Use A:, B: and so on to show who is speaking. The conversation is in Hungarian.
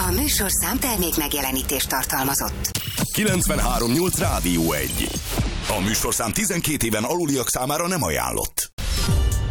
A: A műsorszám termék megjelenítést tartalmazott.
B: 93.8 Rádió 1. A műsorszám 12 éven aluliak számára nem ajánlott.